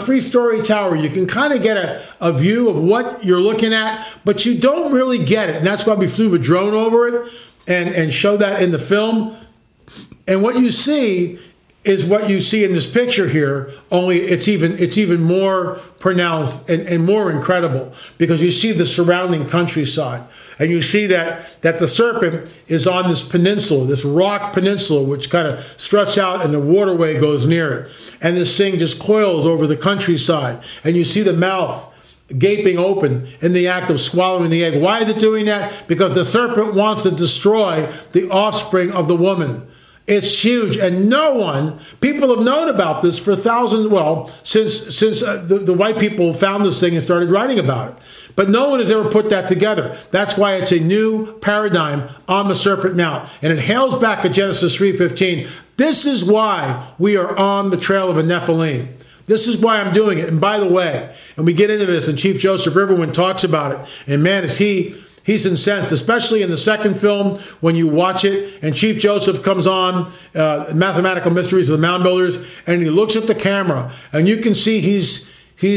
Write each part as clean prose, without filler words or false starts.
three-story tower. You can kind of get a view of what you're looking at, but you don't really get it. And that's why we flew a drone over it and showed that in the film. And what you see is what you see in this picture here, only it's even more pronounced and more incredible, because you see the surrounding countryside. And you see that the serpent is on this peninsula, this rock peninsula, which kind of struts out and the waterway goes near it. And this thing just coils over the countryside. And you see the mouth gaping open in the act of swallowing the egg. Why is it doing that? Because the serpent wants to destroy the offspring of the woman. It's huge, and people have known about this for thousands, since the white people found this thing and started writing about it. But no one has ever put that together. That's why it's a new paradigm on the Serpent Mount. And it hails back to Genesis 3:15. This is why we are on the trail of a Nephilim. This is why I'm doing it. And by the way, and we get into this, and Chief Joseph Riverwind talks about it, and man, he's incensed, especially in the second film when you watch it, and Chief Joseph comes on, Mathematical Mysteries of the Mound Builders, and he looks at the camera, and you can see he's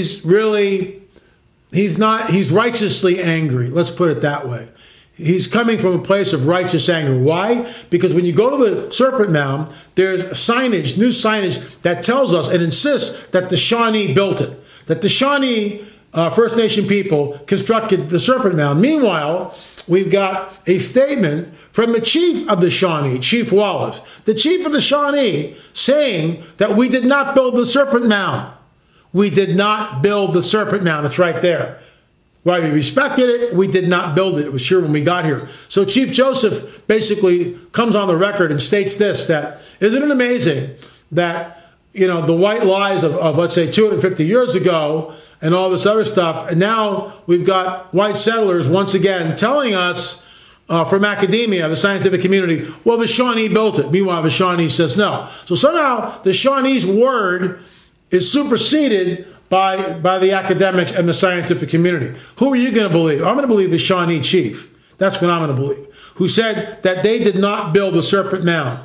righteously angry. Let's put it that way. He's coming from a place of righteous anger. Why? Because when you go to the Serpent Mound, there's signage, new signage that tells us and insists that the Shawnee built it, that the Shawnee First Nation people constructed the Serpent Mound. Meanwhile, we've got a statement from the chief of the Shawnee, Chief Wallace, the chief of the Shawnee, saying that we did not build the Serpent Mound. We did not build the Serpent Mound. It's right there. While we respected it, we did not build it. It was here when we got here. So Chief Joseph basically comes on the record and states this, that isn't it amazing that, the white lies of let's say 250 years ago and all this other stuff, and now we've got white settlers once again telling us from academia, the scientific community, well, the Shawnee built it. Meanwhile, the Shawnee says no. So somehow the Shawnee's word is superseded by the academics and the scientific community. Who are you going to believe? I'm going to believe the Shawnee chief. That's what I'm going to believe, who said that they did not build the Serpent Mound.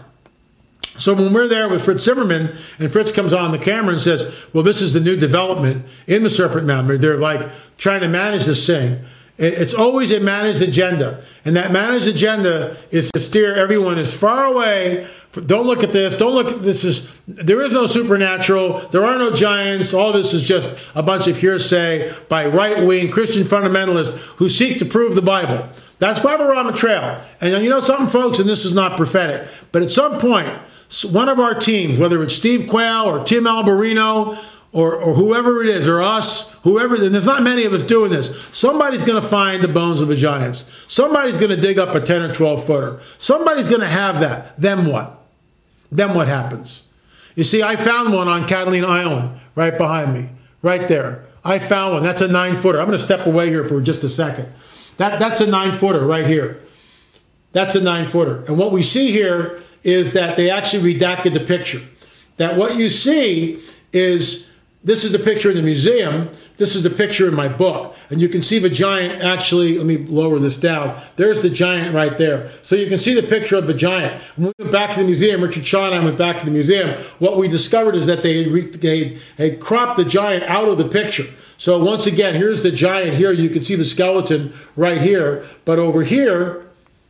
So when we're there with Fritz Zimmerman, and Fritz comes on the camera and says, well, this is the new development in the Serpent Mound. They're like trying to manage this thing. It's always a managed agenda. And that managed agenda is to steer everyone as far away. Don't look at this. Don't look at this. There is no supernatural. There are no giants. All this is just a bunch of hearsay by right-wing Christian fundamentalists who seek to prove the Bible. That's why we're on the trail. And you know something, folks, and this is not prophetic, but at some point, one of our teams, whether it's Steve Quayle or Tim Alberino or whoever it is, or us, whoever, and there's not many of us doing this, somebody's going to find the bones of the giants. Somebody's going to dig up a 10 or 12 footer. Somebody's going to have that. Then what? Then what happens? You see, I found one on Catalina Island right behind me, right there. I found one. That's a 9-footer. I'm going to step away here for just a second. That's a 9-footer right here. That's a 9-footer. And what we see here is that they actually redacted the picture. That what you see is, this is the picture in the museum, this is the picture in my book, and you can see the giant actually, let me lower this down, there's the giant right there. So you can see the picture of the giant. When we went back to the museum, Richard Shaw and I went back to the museum, what we discovered is that they had cropped the giant out of the picture. So once again, here's the giant here, you can see the skeleton right here, but over here,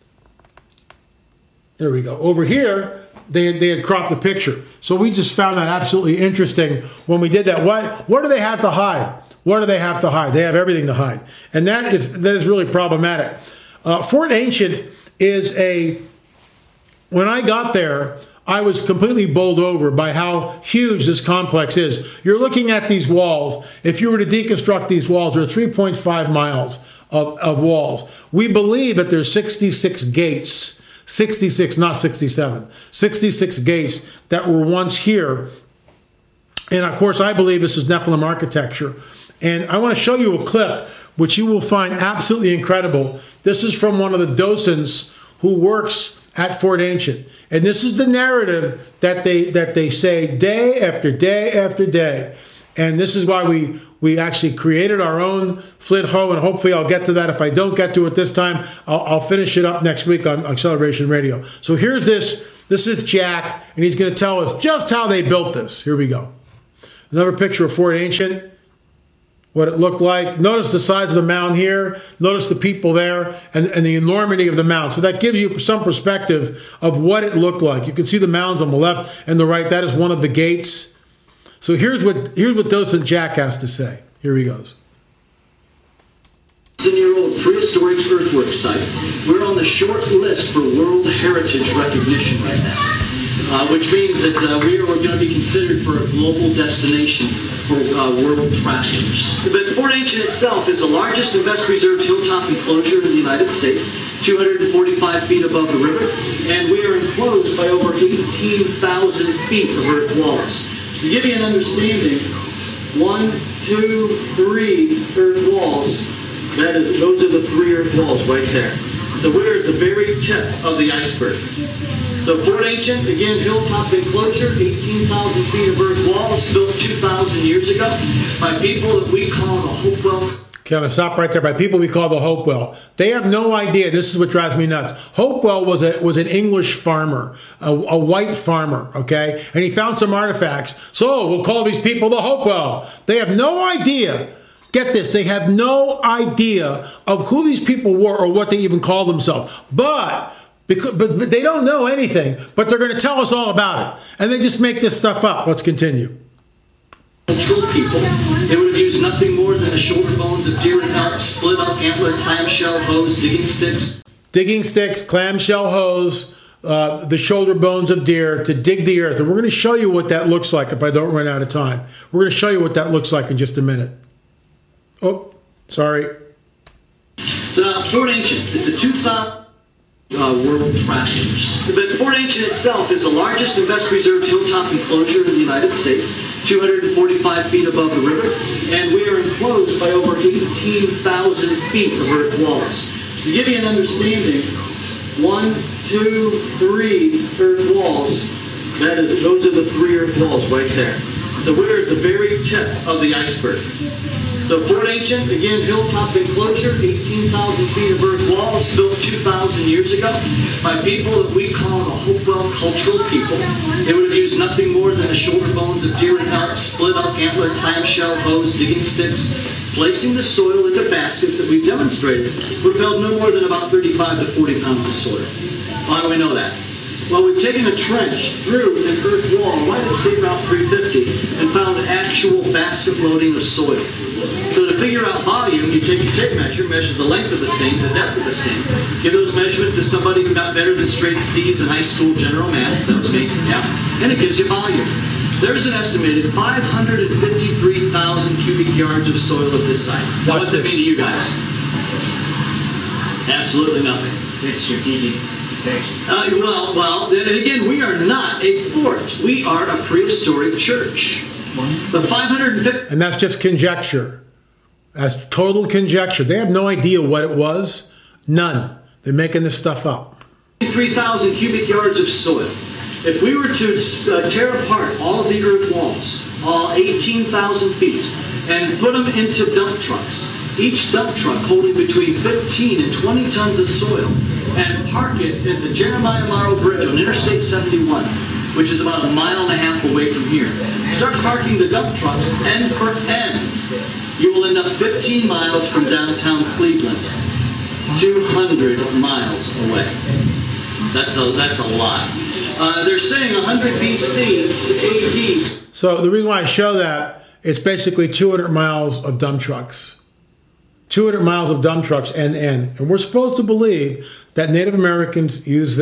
there we go. Over here, they had cropped the picture. So we just found that absolutely interesting when we did that. What do they have to hide? What do they have to hide? They have everything to hide. And that is really problematic. Fort Ancient is when I got there, I was completely bowled over by how huge this complex is. You're looking at these walls. If you were to deconstruct these walls, there are 3.5 miles of walls. We believe that there's 66 gates. 66, not 67, 66 gates that were once here. And of course, I believe this is Nephilim architecture. And I want to show you a clip, which you will find absolutely incredible. This is from one of the docents who works at Fort Ancient. And this is the narrative that they say day after day after day. And this is why we actually created our own Flit Ho, and hopefully I'll get to that. If I don't get to it this time, I'll finish it up next week on Acceleration Radio. So here's this. This is Jack, and he's going to tell us just how they built this. Here we go. Another picture of Fort Ancient, what it looked like. Notice the size of the mound here. Notice the people there and the enormity of the mound. So that gives you some perspective of what it looked like. You can see the mounds on the left and the right. That is one of the gates. So here's what Docent Jack has to say. Here he goes. 1,000-year-old prehistoric earthwork site. We're on the short list for World Heritage recognition right now, which means that we're going to be considered for a global destination for world travelers. But Fort Ancient itself is the largest and best preserved hilltop enclosure in the United States, 245 feet above the river, and we are enclosed by over 18,000 feet of earth walls. To give you an understanding, 1, 2, 3 earth walls. Those are the 3 earth walls right there. So we're at the very tip of the iceberg. So Fort Ancient, again, hilltop enclosure, 18,000 feet of earth walls, built 2,000 years ago by people that we call the Hopewell. Okay, I'm going to stop right there. By people we call the Hopewell. They have no idea. This is what drives me nuts. Hopewell was an English farmer, a white farmer, okay? And he found some artifacts. So we'll call these people the Hopewell. They have no idea. Get this, they have no idea of who these people were or what they even call themselves. But they don't know anything, but they're going to tell us all about it. And they just make this stuff up. Let's continue. Cultural people, they would have used nothing more than the shoulder bones of deer and elk, split up antler, clamshell hose, digging sticks. Digging sticks, clamshell hose, the shoulder bones of deer to dig the earth. And we're going to show you what that looks like if I don't run out of time. We're going to show you what that looks like in just a minute. Oh, sorry. So now, Fort Ancient, it's a 2,000 world travelers. But Fort Ancient itself is the largest and best preserved hilltop enclosure in the United States, 245 feet above the river, and we are enclosed by over 18,000 feet of earth walls. To give you an understanding, 1, 2, 3 earth walls. Those are the 3 earth walls right there. So we're at the very tip of the iceberg. So Fort Ancient, again, hilltop enclosure, 18,000 feet of earth walls, built 2,000 years ago by people that we call the Hopewell cultural people. They would have used nothing more than the shoulder bones of deer and elk, split up antler, clamshell hose, digging sticks, placing the soil into baskets that we've demonstrated propelled no more than about 35 to 40 pounds of soil. Why do we know that? Well, we've taken a trench through an earth wall right at State Route 350 and found actual basket loading of soil. So to figure out volume, you take a tape measure, measure the length of the stain, the depth of the stain, give those measurements to somebody who got better than straight C's in high school general math, that was me, yeah, and it gives you volume. There's an estimated 553,000 cubic yards of soil at this site. Now, what does that mean to you guys? Absolutely nothing. It's strategic. Well, and again, we are not a fort. We are a prehistoric church. The 550... And that's just conjecture. That's total conjecture. They have no idea what it was. None. They're making this stuff up. 3,000 cubic yards of soil. If we were to tear apart all of the earth walls, all 18,000 feet, and put them into dump trucks, each dump truck holding between 15 and 20 tons of soil, and park it at the Jeremiah Morrow Bridge on Interstate 71, which is about 1.5 miles away from here. Start parking the dump trucks end for end. You will end up 15 miles from downtown Cleveland, 200 miles away. That's a lot. They're saying 100 BC to AD. So the reason why I show that, it's basically 200 miles of dump trucks. 200 miles of dump trucks end to end. And we're supposed to believe that Native Americans use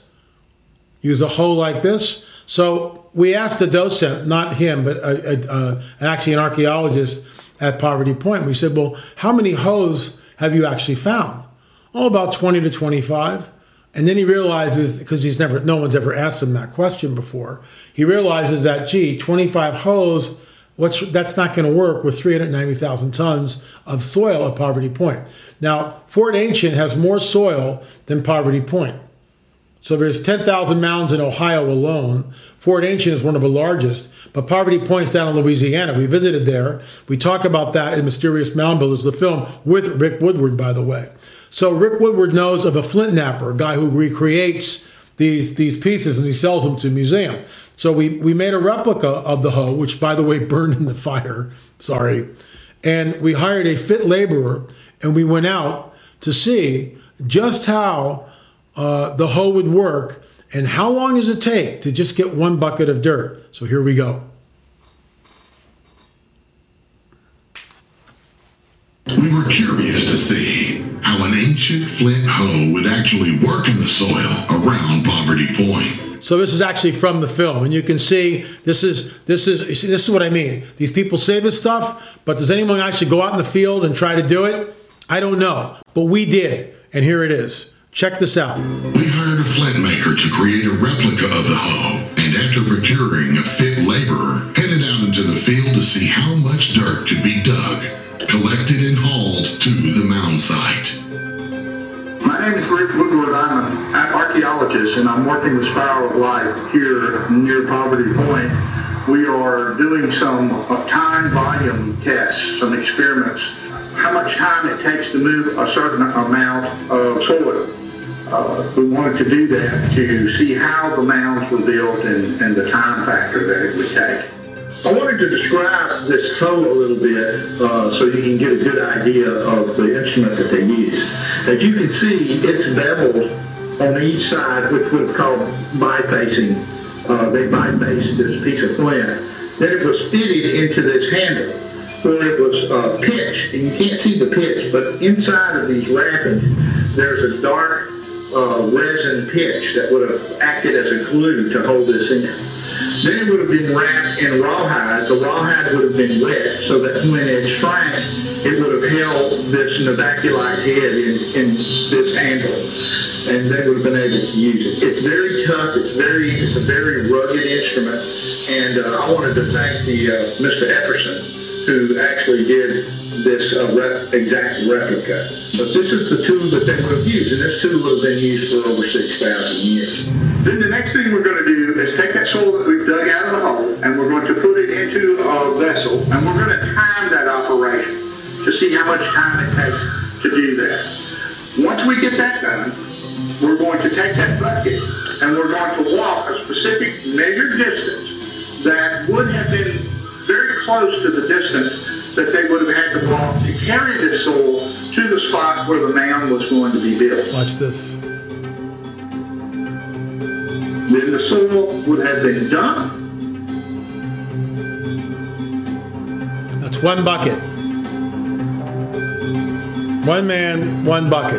a hoe like this. So we asked the docent, not him, but actually an archaeologist at Poverty Point. We said, well, how many hoes have you actually found? Oh, about 20 to 25. And then he realizes, because no one's ever asked him that question before, he realizes that, 25 hoes, that's not going to work with 390,000 tons of soil at Poverty Point. Now, Fort Ancient has more soil than Poverty Point. So there's 10,000 mounds in Ohio alone. Fort Ancient is one of the largest, but Poverty Point's down in Louisiana. We visited there. We talk about that in Mysterious Mound Builders, the film with Rick Woodward, by the way. So Rick Woodward knows of a flint knapper, a guy who recreates these pieces, and he sells them to a museum. So we made a replica of the hoe, which, by the way, burned in the fire. Sorry. And we hired a fit laborer, and we went out to see just how the hoe would work and how long does it take to just get one bucket of dirt. So here we go. We were curious to see how an ancient flint hoe would actually work in the soil around Poverty Point. So this is actually from the film, and you can see this is what I mean. These people say this stuff, but does anyone actually go out in the field and try to do it? I don't know, but we did, and here it is. Check this out. We hired a flint maker to create a replica of the hoe, and after procuring a fit laborer, headed out into the field to see how much dirt could be dug, collected and hauled to the mound site. My name is Rick Woodward. I'm an archaeologist, and I'm working with Spiral of Life here near Poverty Point. We are doing some time volume tests, some experiments, how much time it takes to move a certain amount of soil. We wanted to do that to see how the mounds were built and the time factor that it would take. I wanted to describe this hoe a little bit so you can get a good idea of the instrument that they use. As you can see, it's beveled on each side, which was called bifacing. They bifaced this piece of flint. Then it was fitted into this handle where it was pitched, and you can't see the pitch, but inside of these wrappings, there's a dark resin pitch that would have acted as a glue to hold this in. Then it would have been wrapped in rawhide. The rawhide would have been wet so that when it shrank, it would have held this nabaculite head in this handle, and they would have been able to use it. It's very tough. It's a very rugged instrument, and I wanted to thank Mr. Epperson, who actually did this exact replica. But this is the tool that they would have used, and this tool would have been used for over 6,000 years. Then the next thing we're going to do is take that soil that we've dug out of the hole, and we're going to put it into a vessel, and we're going to time that operation to see how much time it takes to do that. Once we get that done, we're going to take that bucket, and we're going to walk a specific measured distance that would have been very close to the distance that they would have had to walk to carry this soil to the spot where the mound was going to be built. Watch this. Then the soil would have been dumped. That's one bucket. One man, one bucket.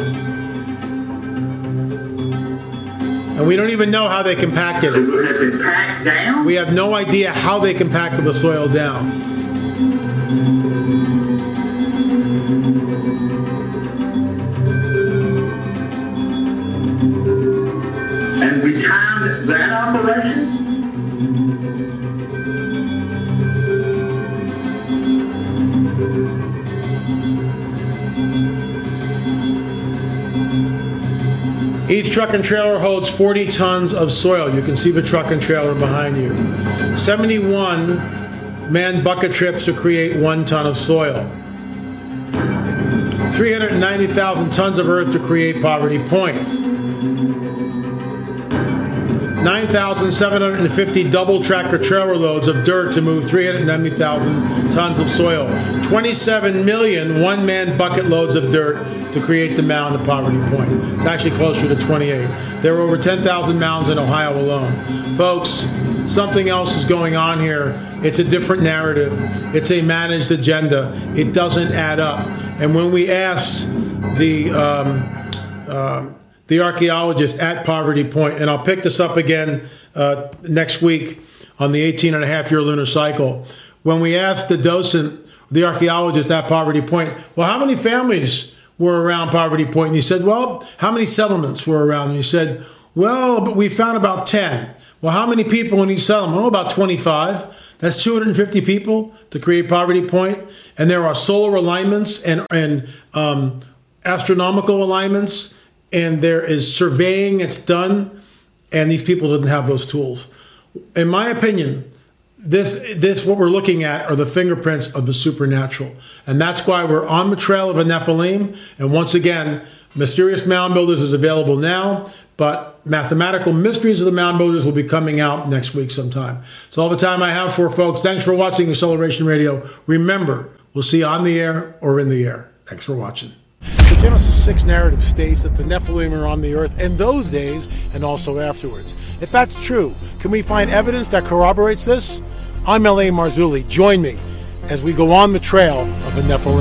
And we don't even know how they compacted It it. would have been packed down. We have no idea how they compacted the soil down. And we timed that operation. Each truck and trailer holds 40 tons of soil. You can see the truck and trailer behind you. 71 manned bucket trips to create 1 ton of soil. 390,000 tons of earth to create Poverty Point. 9,750 double tractor trailer loads of dirt to move 390,000 tons of soil. 27 million one-man bucket loads of dirt to create the mound of Poverty Point. It's actually closer to 28. There are over 10,000 mounds in Ohio alone. Folks, something else is going on here. It's a different narrative. It's a managed agenda. It doesn't add up. And when we asked the archaeologist at Poverty Point, and I'll pick this up again next week on the 18-and-a-half-year lunar cycle, when we asked the docent, the archaeologist at Poverty Point, well, how many families were around Poverty Point? And he said, well, how many settlements were around? And he said, well, but we found about 10. Well, how many people in each settlement? Oh, about 25. That's 250 people to create Poverty Point. And there are solar alignments and astronomical alignments, and there is surveying that's done, and these people didn't have those tools. In my opinion, this what we're looking at are the fingerprints of the supernatural. And that's why we're on the trail of a Nephilim. And once again, Mysterious Mound Builders is available now. but Mathematical Mysteries of the Mound Builders will be coming out next week sometime. It's all the time I have for folks. Thanks for watching Acceleration Radio. Remember, we'll see you on the air or in the air. Thanks for watching. The Genesis 6 narrative states that the Nephilim are on the earth in those days and also afterwards. If that's true, can we find evidence that corroborates this? I'm L.A. Marzulli. Join me as we go on the trail of the Nephilim.